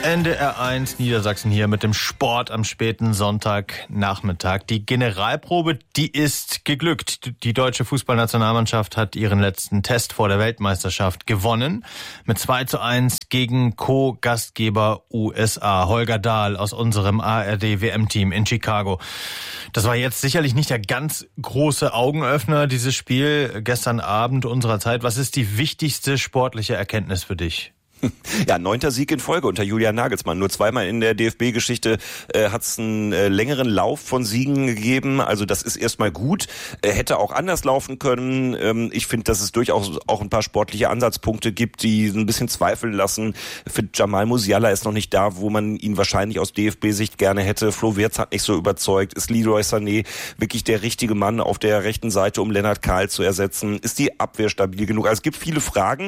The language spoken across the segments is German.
NDR 1 Niedersachsen hier mit dem Sport am späten Sonntagnachmittag. Die Generalprobe, die ist geglückt. Die deutsche Fußballnationalmannschaft hat ihren letzten Test vor der Weltmeisterschaft gewonnen. Mit 2:1 gegen Co-Gastgeber USA. Holger Dahl aus unserem ARD-WM-Team in Chicago. Das war jetzt sicherlich nicht der ganz große Augenöffner, dieses Spiel gestern Abend unserer Zeit. Was ist die wichtigste sportliche Erkenntnis für dich? Ja, 9. Sieg in Folge unter Julian Nagelsmann. Nur zweimal in der DFB-Geschichte hat es einen längeren Lauf von Siegen gegeben. Also das ist erstmal gut. Hätte auch anders laufen können. Ich finde, dass es durchaus auch ein paar sportliche Ansatzpunkte gibt, die ein bisschen zweifeln lassen. Für Jamal Musiala ist noch nicht da, wo man ihn wahrscheinlich aus DFB-Sicht gerne hätte. Flo Wirtz hat nicht so überzeugt. Ist Leroy Sané wirklich der richtige Mann auf der rechten Seite, um Lennart Kahl zu ersetzen? Ist die Abwehr stabil genug? Also es gibt viele Fragen.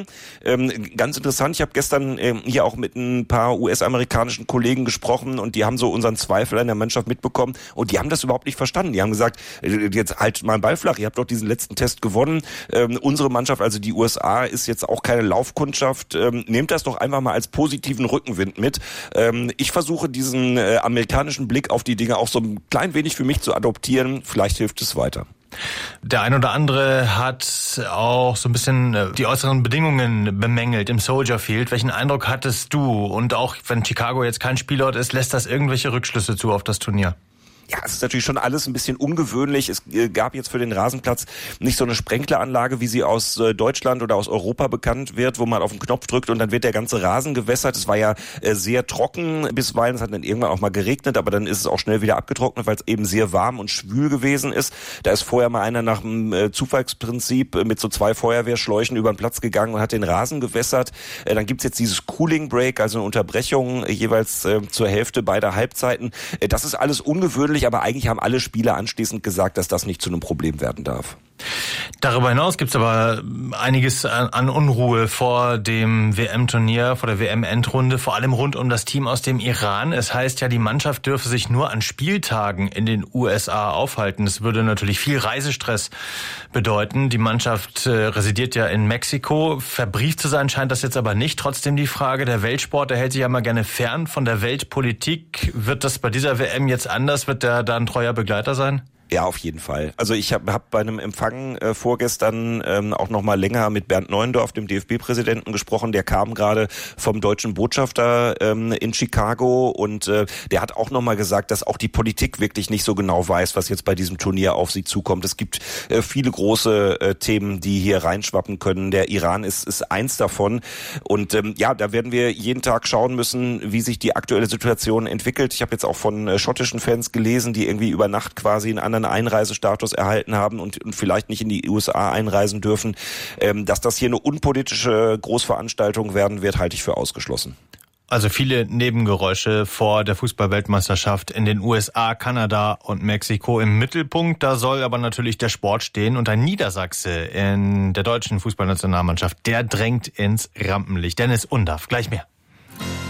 Ganz interessant, ich habe gestern hier auch mit ein paar US-amerikanischen Kollegen gesprochen und die haben so unseren Zweifel an der Mannschaft mitbekommen und die haben das überhaupt nicht verstanden. Die haben gesagt, jetzt halt mal einen Ball flach, ihr habt doch diesen letzten Test gewonnen. Unsere Mannschaft, also die USA, ist jetzt auch keine Laufkundschaft. Nehmt das doch einfach mal als positiven Rückenwind mit. Ich versuche diesen amerikanischen Blick auf die Dinge auch so ein klein wenig für mich zu adoptieren. Vielleicht hilft es weiter. Der ein oder andere hat auch so ein bisschen die äußeren Bedingungen bemängelt im Soldier Field. Welchen Eindruck hattest du? Und auch wenn Chicago jetzt kein Spielort ist, lässt das irgendwelche Rückschlüsse zu auf das Turnier? Ja, es ist natürlich schon alles ein bisschen ungewöhnlich. Es gab jetzt für den Rasenplatz nicht so eine Sprenkleranlage, wie sie aus Deutschland oder aus Europa bekannt wird, wo man auf den Knopf drückt und dann wird der ganze Rasen gewässert. Es war ja sehr trocken bisweilen. Es hat dann irgendwann auch mal geregnet, aber dann ist es auch schnell wieder abgetrocknet, weil es eben sehr warm und schwül gewesen ist. Da ist vorher mal einer nach dem Zufallsprinzip mit so 2 Feuerwehrschläuchen über den Platz gegangen und hat den Rasen gewässert. Dann gibt's jetzt dieses Cooling Break, also eine Unterbrechung jeweils zur Hälfte beider Halbzeiten. Das ist alles ungewöhnlich. Aber eigentlich haben alle Spieler anschließend gesagt, dass das nicht zu einem Problem werden darf. Darüber hinaus gibt es aber einiges an Unruhe vor dem WM-Turnier, vor der WM-Endrunde, vor allem rund um das Team aus dem Iran. Es heißt ja, die Mannschaft dürfe sich nur an Spieltagen in den USA aufhalten. Das würde natürlich viel Reisestress bedeuten. Die Mannschaft residiert ja in Mexiko. Verbrieft zu sein scheint das jetzt aber nicht. Trotzdem die Frage, der Weltsport, der hält sich ja mal gerne fern von der Weltpolitik. Wird das bei dieser WM jetzt anders? Wird der da ein treuer Begleiter sein? Ja, auf jeden Fall. Also ich hab bei einem Empfang vorgestern auch noch mal länger mit Bernd Neuendorf, dem DFB-Präsidenten, gesprochen. Der kam gerade vom deutschen Botschafter in Chicago und der hat auch noch mal gesagt, dass auch die Politik wirklich nicht so genau weiß, was jetzt bei diesem Turnier auf sie zukommt. Es gibt viele große Themen, die hier reinschwappen können. Der Iran ist eins davon und ja, da werden wir jeden Tag schauen müssen, wie sich die aktuelle Situation entwickelt. Ich habe jetzt auch von schottischen Fans gelesen, die irgendwie über Nacht quasi in anderen Einreisestatus erhalten haben und vielleicht nicht in die USA einreisen dürfen. Dass das hier eine unpolitische Großveranstaltung werden wird, halte ich für ausgeschlossen. Also viele Nebengeräusche vor der Fußball-Weltmeisterschaft in den USA, Kanada und Mexiko im Mittelpunkt. Da soll aber natürlich der Sport stehen. Und ein Niedersachse in der deutschen Fußballnationalmannschaft, der drängt ins Rampenlicht. Dennis Undaff, gleich mehr.